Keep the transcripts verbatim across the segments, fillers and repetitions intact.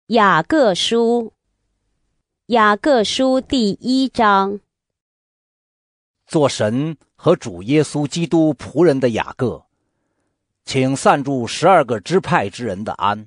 雅各书，雅各书第一章。 做神和主耶稣基督仆人的雅各，请散住十二个支派之人的安。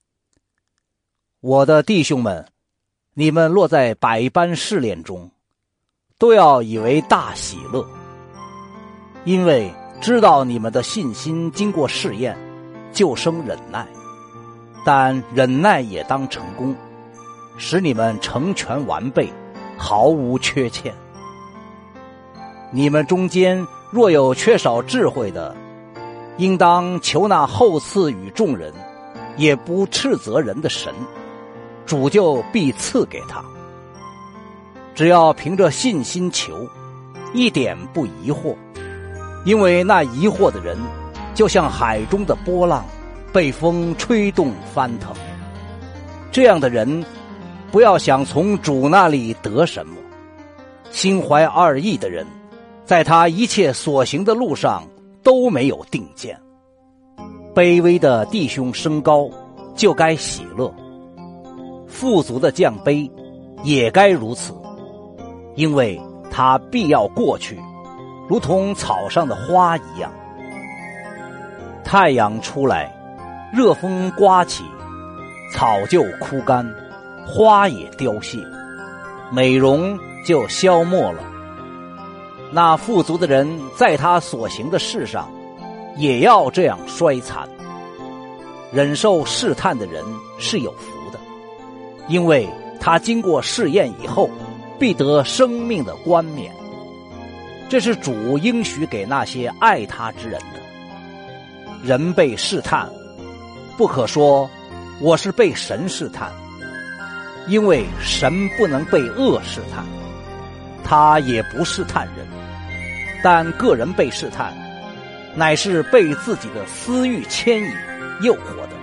我的弟兄们，你们落在百般试炼中，都要以为大喜乐，因为知道你们的信心经过试验，就生忍耐。但忍耐也当成功，使你们成全完备，毫无缺欠。你们中间若有缺少智慧的，应当求那厚赐与众人，也不斥责人的神，主就必赐给他。只要凭着信心求，一点不疑惑，因为那疑惑的人，就像海中的波浪，被风吹动翻腾。这样的人，不要想从主那里得什么。心怀二意的人，在他一切所行的路上都没有定见。卑微的弟兄升高，就该喜乐；富足的降卑，也该如此，因为他必要过去，如同草上的花一样。太阳出来，热风刮起，草就枯干，花也凋谢，美容就消没了。那富足的人在他所行的事上，也要这样衰残。忍受试探的人是有福的，因为他经过试验以后，必得生命的冠冕。这是主应许给那些爱他之人的。人被试探，不可说我是被神试探，因为神不能被恶试探，他也不试探人。但个人被试探，乃是被自己的私欲牵引诱惑的。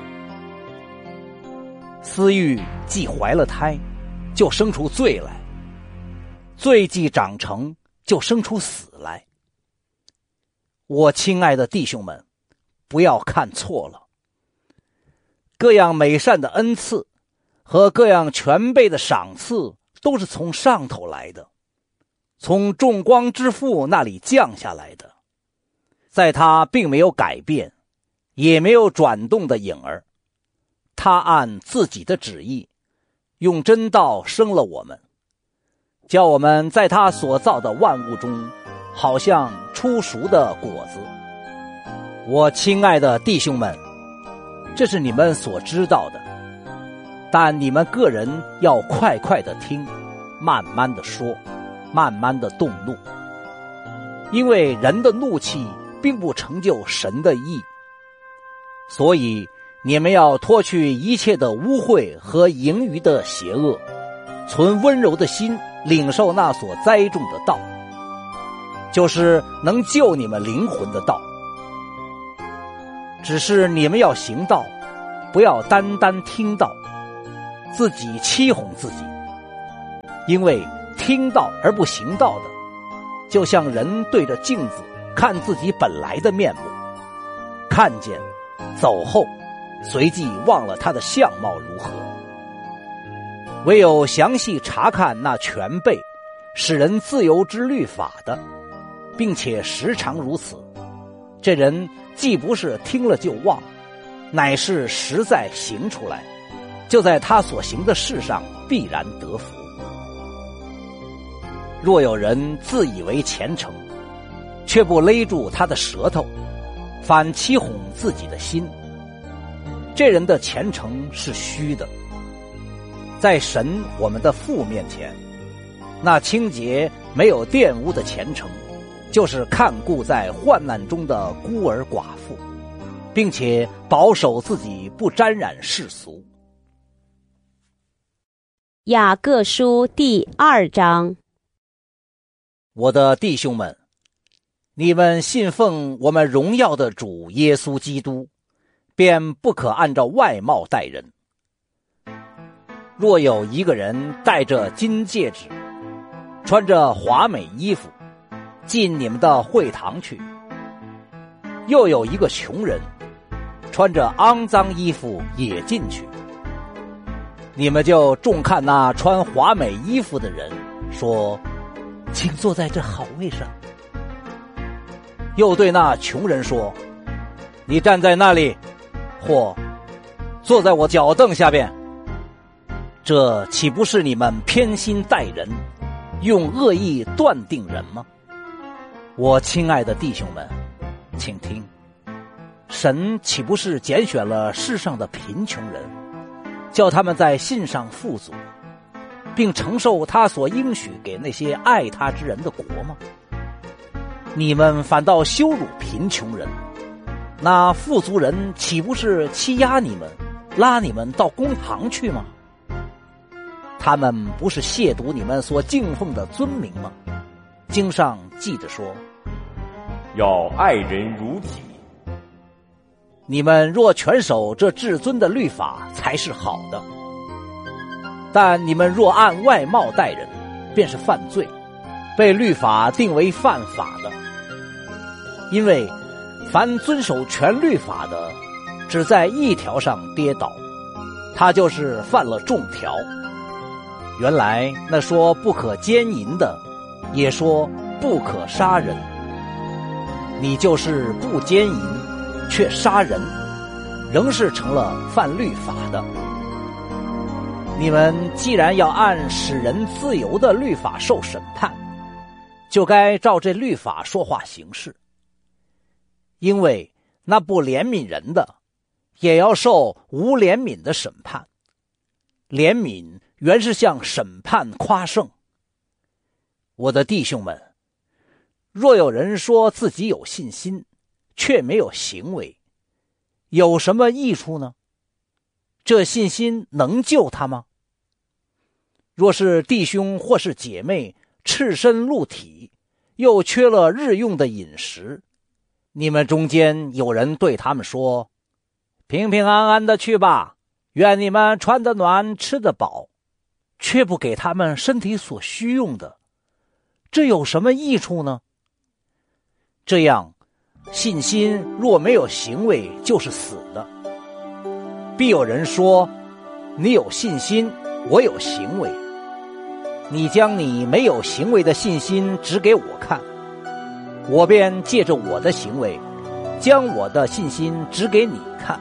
私欲既怀了胎，就生出罪来；罪既长成，就生出死来。我亲爱的弟兄们，不要看错了。各样美善的恩赐和各样全备的赏赐，都是从上头来的，从众光之父那里降下来的。在他并没有改变，也没有转动的影儿。他按自己的旨意，用真道生了我们，叫我们在他所造的万物中，好像出熟的果子。我亲爱的弟兄们，这是你们所知道的，但你们个人要快快的听，慢慢的说，慢慢的动怒，因为人的怒气并不成就神的义。所以你们要脱去一切的污秽和盈余的邪恶，存温柔的心，领受那所栽种的道，就是能救你们灵魂的道。只是你们要行道，不要单单听道，自己欺哄自己。因为听道而不行道的，就像人对着镜子看自己本来的面目，看见走后，随即忘了他的相貌如何。唯有详细查看那全备使人自由之律法的，并且时常如此，这人既不是听了就忘，乃是实在行出来，就在他所行的事上必然得福。若有人自以为虔诚，却不勒住他的舌头，反欺哄自己的心，这人的虔诚是虚的。在神我们的父面前，那清洁没有玷污的虔诚，就是看顾在患难中的孤儿寡妇，并且保守自己不沾染世俗。 雅各书第二章。 我的弟兄们，你们信奉我们荣耀的主耶稣基督，便不可按照外貌待人。若有一个人戴着金戒指，穿着华美衣服，进你们的会堂去，又有一个穷人穿着肮脏衣服也进去， 你们就重看那穿华美衣服的人，说：请坐在这好位上。又对那穷人说：你站在那里，或坐在我脚凳下边。这岂不是你们偏心待人，用恶意断定人吗？我亲爱的弟兄们，请听，神岂不是拣选了世上的贫穷人，叫他们在信上富足，并承受他所应许给那些爱他之人的国吗？你们反倒羞辱贫穷人，那富足人岂不是欺压你们，拉你们到公堂去吗？他们不是亵渎你们所敬奉的尊名吗？经上记着说： 要爱人如己。 你们若全守这至尊的律法，才是好的。但你们若按外貌待人，便是犯罪，被律法定为犯法的。因为凡遵守全律法的，只在一条上跌倒，他就是犯了众条。原来那说不可奸淫的，也说不可杀人。你就是不奸淫，却杀人，仍是成了犯律法的。你们既然要按使人自由的律法受审判，就该照这律法说话行事。因为那不怜悯人的，也要受无怜悯的审判。怜悯原是向审判夸胜。我的弟兄们，若有人说自己有信心，却没有行为，有什么益处呢？这信心能救他吗？若是弟兄或是姐妹赤身露体，又缺了日用的饮食，你们中间有人对他们说：平平安安的去吧，愿你们穿得暖，吃得饱，却不给他们身体所需用的，这有什么益处呢？这样，信心若没有行为，就是死的。必有人说：你有信心，我有行为。你将你没有行为的信心指给我看，我便借着我的行为，将我的信心指给你看。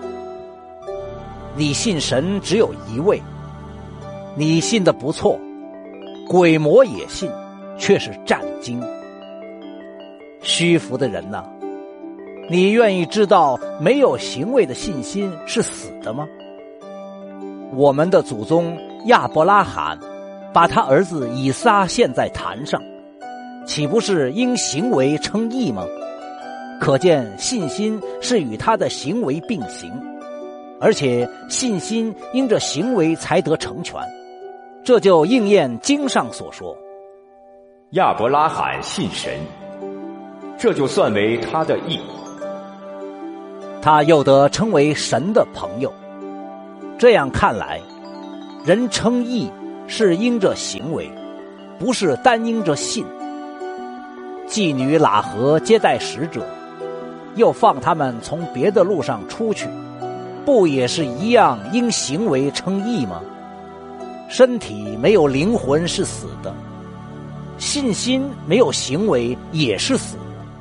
你信神只有一位，你信得不错，鬼魔也信，却是战惊。虚浮的人哪，你愿意知道没有行为的信心是死的吗？我们的祖宗亚伯拉罕把他儿子以撒献在坛上，岂不是因行为称义吗？可见信心是与他的行为并行，而且信心因着行为才得成全。这就应验经上所说： 亚伯拉罕信神，这就算为他的义。 他又得称为神的朋友。这样看来，人称义是因着行为，不是单因着信。妓女喇合接待使者，又放他们从别的路上出去，不也是一样因行为称义吗？身体没有灵魂是死的，信心没有行为也是死的。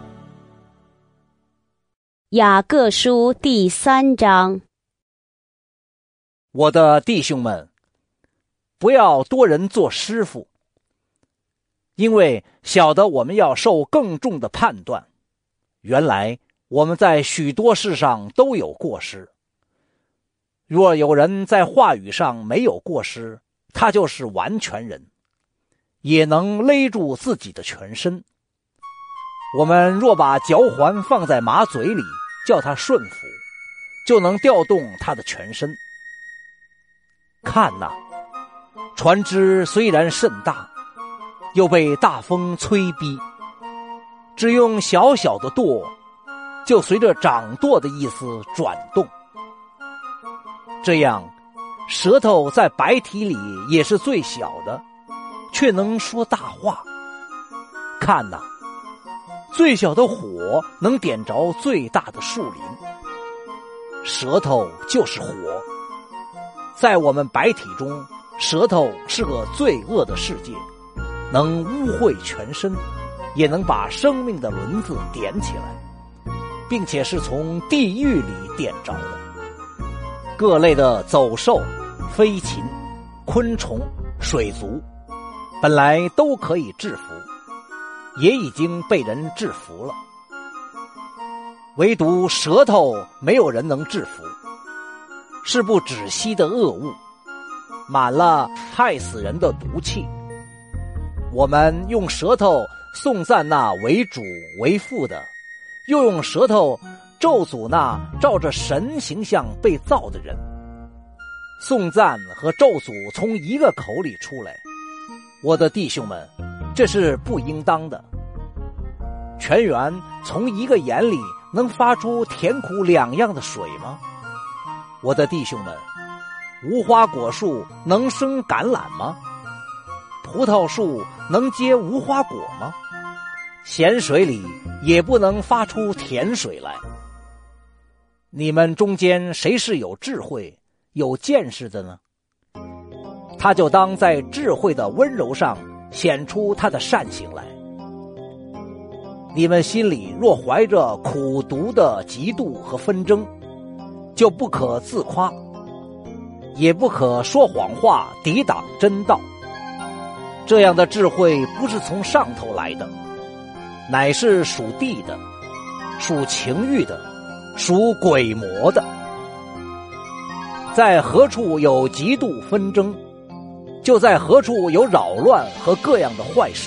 雅各书第三章。 我的弟兄们，不要多人做师傅，因为晓得我们要受更重的判断。原来我们在许多事上都有过失。若有人在话语上没有过失，他就是完全人，也能勒住自己的全身。我们若把嚼环放在马嘴里，叫它顺服，就能调动它的全身。看哪，船只虽然甚大，又被大风催逼，只用小小的舵，就随着掌舵的意思转动。这样，舌头在白体里也是最小的，却能说大话。看哪，最小的火能点着最大的树林，舌头就是火。 在我们白体中，舌头是个罪恶的世界，能污秽全身，也能把生命的轮子点起来，并且是从地狱里点着的。各类的走兽、飞禽、昆虫、水族，本来都可以制服，也已经被人制服了，唯独舌头没有人能制服，是不止息的恶物，满了害死人的毒气。我们用舌头颂赞那为主为父的，又用舌头咒诅那照着神形象被造的人。颂赞和咒诅从一个口里出来，我的弟兄们，这是不应当的。泉源从一个眼里能发出甜苦两样的水吗？我的弟兄们，无花果树能生橄榄吗？葡萄树能结无花果吗？咸水里也不能发出甜水来。你们中间谁是有智慧有见识的呢？他就当在智慧的温柔上显出他的善行来。你们心里若怀着苦毒的嫉妒和纷争，就不可自夸，也不可说谎话抵挡真道。这样的智慧不是从上头来的，乃是属地的，属情欲的，属鬼魔的。在何处有嫉妒纷争，就在何处有扰乱和各样的坏事。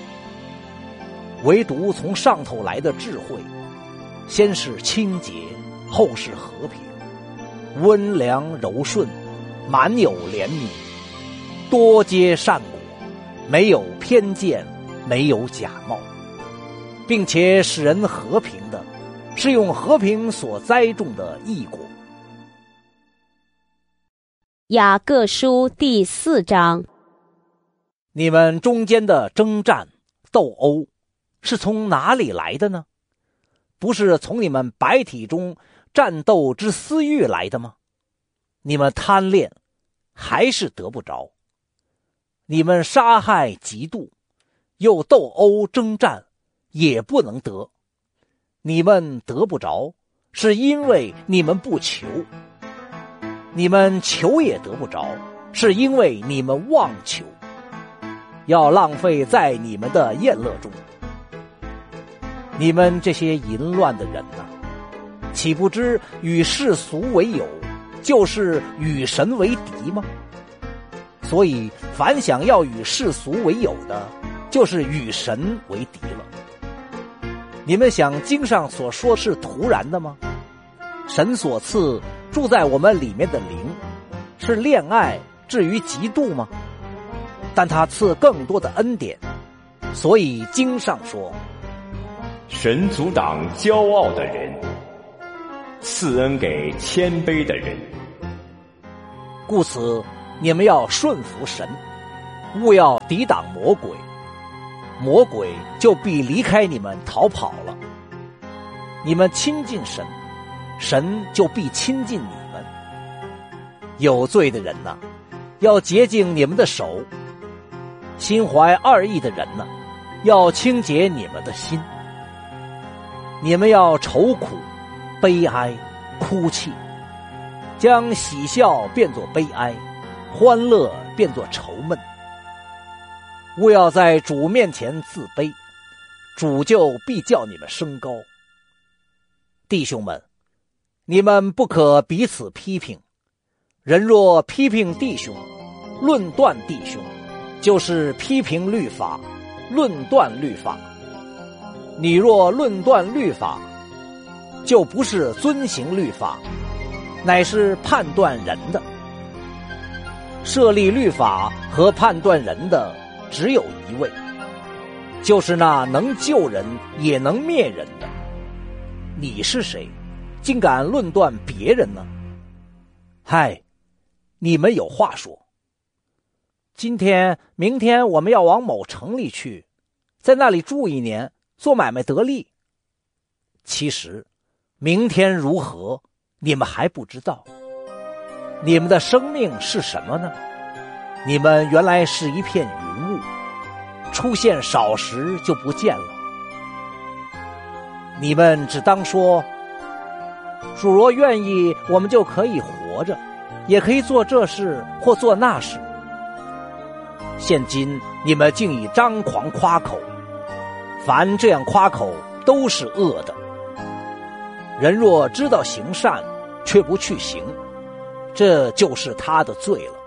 唯独从上头来的智慧，先是清洁，后是和平，温良柔顺，满有怜悯，多结善果，没有偏见，没有假冒，并且使人和平的，是用和平所栽种的义果。 雅各书第四章。 你们中间的征战斗殴是从哪里来的呢？不是从你们白体中战斗之私欲来的吗？你们贪恋还是得不着，你们杀害嫉妒又斗殴征战也不能得。你们得不着，是因为你们不求，你们求也得不着，是因为你们妄求，要浪费在你们的宴乐中。你们这些淫乱的人哪、啊，岂不知与世俗为友，就是与神为敌吗？所以凡想要与世俗为友的，就是与神为敌了。你们想经上所说是徒然的吗？神所赐住在我们里面的灵，是恋爱至于嫉妒吗？但他赐更多的恩典，所以经上说， 神阻挡骄傲的人，赐恩给谦卑的人。 故此你们要顺服神，勿要抵挡魔鬼，魔鬼就必离开你们逃跑了。你们亲近神，神就必亲近你们。有罪的人哪、啊，要洁净你们的手；心怀二意的人哪、啊，要清洁你们的心。你们要愁苦、悲哀、哭泣，将喜笑变作悲哀，欢乐变作愁闷。勿要在主面前自卑，主就必叫你们升高。弟兄们，你们不可彼此批评。人若批评弟兄，论断弟兄，就是批评律法，论断律法。你若论断律法，就不是遵行律法，乃是判断人的。设立律法和判断人的只有一位，就是那能救人也能灭人的。你是谁，竟敢论断别人呢？嗨，你们有话说。今天明天我们要往某城里去，在那里住一年，做买卖得利。其实明天如何，你们还不知道。 你们的生命是什么呢？你们原来是一片云雾，出现少时就不见了。你们只当说，主若愿意，我们就可以活着，也可以做这事或做那事。现今你们竟以张狂夸口，凡这样夸口都是恶的。人若知道行善，却不去行，这就是他的罪了。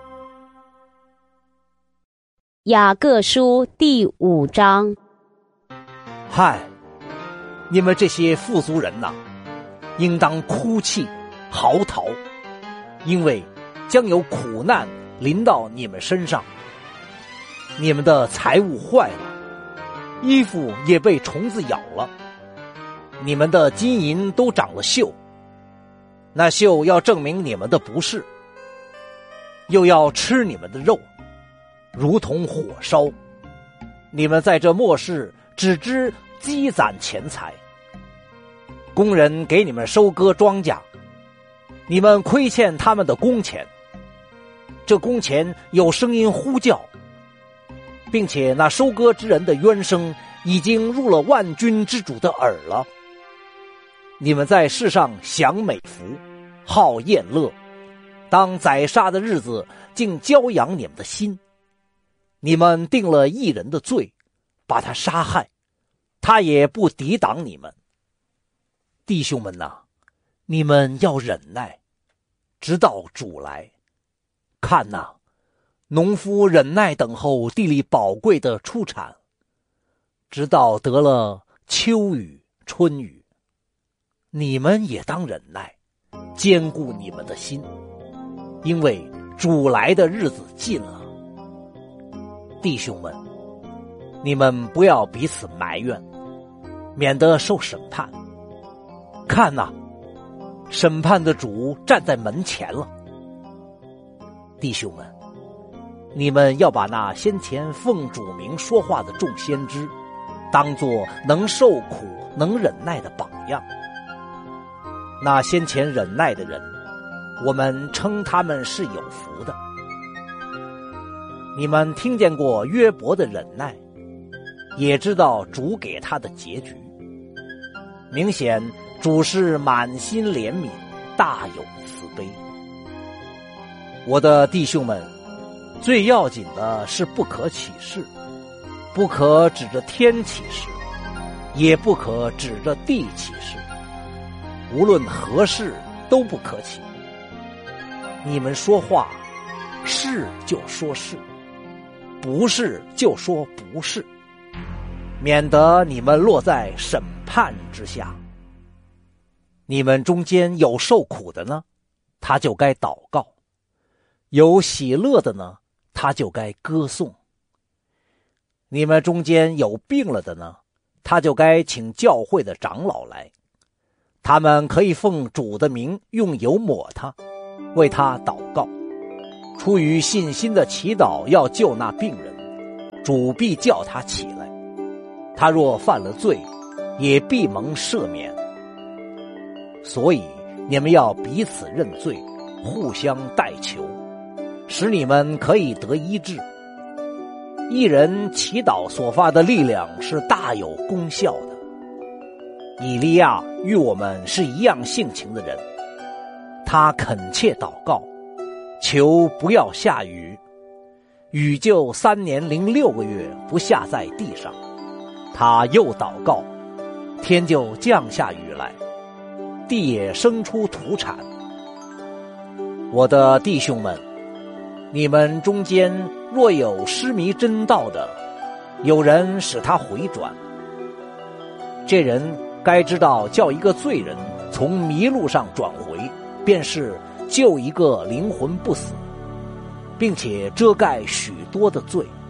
雅各书第五章。 嗨，你们这些富足人呐，应当哭泣嚎啕，因为将有苦难临到你们身上。你们的财物坏了，衣服也被虫子咬了，你们的金银都长了锈，那锈要证明你们的不是，又要吃你们的肉，如同火烧。你们在这末世只知积攒钱财，工人给你们收割庄稼，你们亏欠他们的工钱，这工钱有声音呼叫，并且那收割之人的冤声已经入了万军之主的耳了。你们在世上享美福，好宴乐，当宰杀的日子竟骄养你们的心。你们定了义人的罪，把他杀害，他也不抵挡你们。弟兄们哪，你们要忍耐，直到主来。看哪，农夫忍耐等候地里宝贵的出产，直到得了秋雨春雨。你们也当忍耐，坚固你们的心，因为主来的日子近了。弟兄们，你们不要彼此埋怨，免得受审判。看哪，审判的主站在门前了。弟兄们，你们要把那先前奉主名说话的众先知，当作能受苦能忍耐的榜样。那先前忍耐的人，我们称他们是有福的。你们听见过约伯的忍耐，也知道主给他的结局。明显主是满心怜悯，大有慈悲。我的弟兄们，最要紧的是不可起誓，不可指着天起誓，也不可指着地起誓，无论何事都不可起。你们说话，是就说是，不是就说不是，免得你们落在审判之下。你们中间有受苦的呢，他就该祷告；有喜乐的呢，他就该歌颂。你们中间有病了的呢，他就该请教会的长老来，他们可以奉主的名用油抹他，为他祷告。出于信心的祈祷要救那病人，主必叫他起来。他若犯了罪，也必蒙赦免。所以你们要彼此认罪，互相代求，使你们可以得医治。一人祈祷所发的力量是大有功效的。以利亚与我们是一样性情的人，他恳切祷告，求不要下雨，雨就三年零六个月不下在地上。他又祷告，天就降下雨来，地也生出土产。我的弟兄们，你们中间若有失迷真道的，有人使他回转，这人该知道叫一个罪人从迷路上转回，便是救一个灵魂不死，并且遮盖许多的罪。